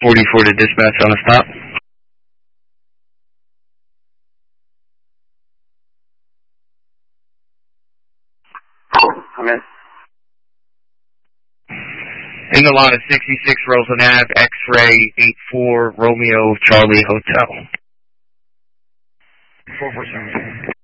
44 to dispatch on a stop. I'm in. In the lot of 66 Roseland Ave, X-Ray 84 Romeo Charlie Hotel. 4417.